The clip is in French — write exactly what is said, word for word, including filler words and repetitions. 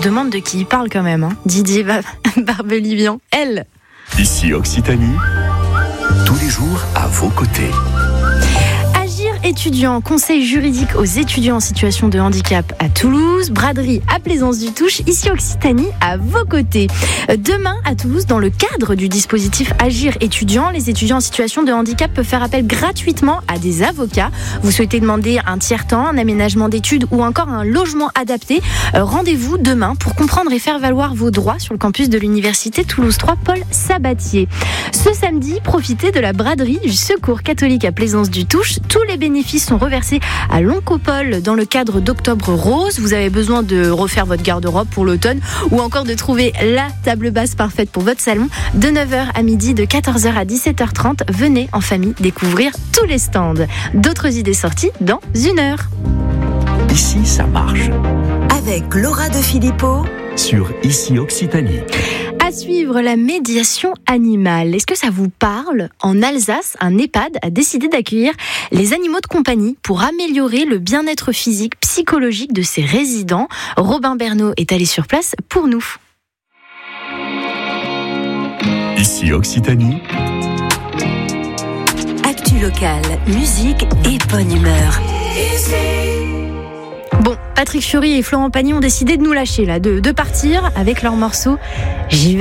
demande de qui il parle quand même. Hein. Didier Bar- Barbelivian, elle. Ici Occitanie, tous les jours à vos côtés. Étudiants, conseil juridique aux étudiants en situation de handicap à Toulouse, braderie à Plaisance-du-Touche, ici Occitanie, à vos côtés. Demain, à Toulouse, dans le cadre du dispositif Agir étudiant, les étudiants en situation de handicap peuvent faire appel gratuitement à des avocats. Vous souhaitez demander un tiers-temps, un aménagement d'études ou encore un logement adapté. Rendez-vous demain pour comprendre et faire valoir vos droits sur le campus de l'université Toulouse trois Paul Sabatier. Ce samedi, profitez de la braderie du Secours catholique à Plaisance-du-Touche. Tous les bénéficiaires bénéfices sont reversés à l'Oncopole dans le cadre d'Octobre Rose. Vous avez besoin de refaire votre garde-robe pour l'automne ou encore de trouver la table basse parfaite pour votre salon. De neuf heures à midi, de quatorze heures à dix-sept heures trente, venez en famille découvrir tous les stands. D'autres idées sorties dans une heure. Ici, ça marche. Avec Laura de Philippot sur Ici Occitanie. À suivre, la médiation animale. Est-ce que ça vous parle ? En Alsace, un EHPAD a décidé d'accueillir les animaux de compagnie pour améliorer le bien-être physique, psychologique de ses résidents. Robin Bernot est allé sur place pour nous. Ici Occitanie. Actu locale, musique et bonne humeur. Bon, Patrick Fiori et Florent Pagny ont décidé de nous lâcher là, de, de partir avec leur morceau « J'y vais ».